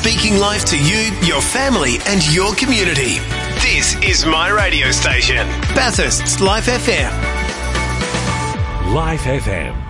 speaking life to you, your family and your community. This is my radio station, Bathurst's Life FM. Life FM.